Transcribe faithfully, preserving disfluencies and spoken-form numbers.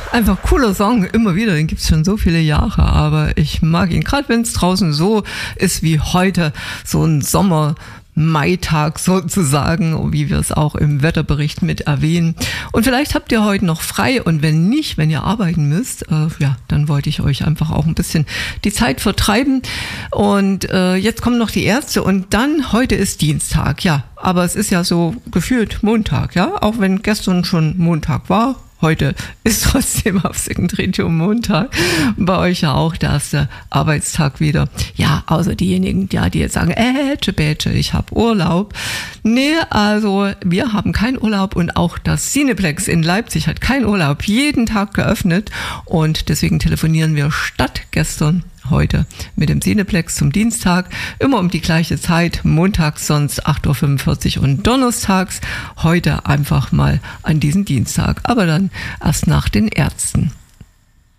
Einfach cooler Song, immer wieder, den gibt's schon so viele Jahre, aber ich mag ihn, gerade wenn es draußen so ist wie heute, so ein Sommer- Maitag sozusagen, wie wir es auch im Wetterbericht mit erwähnen. Und vielleicht habt ihr heute noch frei und wenn nicht, wenn ihr arbeiten müsst, äh, ja, dann wollte ich euch einfach auch ein bisschen die Zeit vertreiben. Und äh, jetzt kommen noch die Ärzte und dann, heute ist Dienstag, ja, aber es ist ja so gefühlt Montag, ja, auch wenn gestern schon Montag war. Heute ist trotzdem auf Second Radio Montag. Bei euch ja auch der erste Arbeitstag wieder. Ja, außer diejenigen, ja, die jetzt sagen, äh, Bätsche, ich habe Urlaub. Nee, also wir haben keinen Urlaub und auch das Cineplex in Leipzig hat keinen Urlaub. Jeden Tag geöffnet und deswegen telefonieren wir statt gestern heute mit dem Cineplex zum Dienstag, immer um die gleiche Zeit, montags sonst acht Uhr fünfundvierzig und donnerstags, heute einfach mal an diesem Dienstag, aber dann erst nach den Ärzten.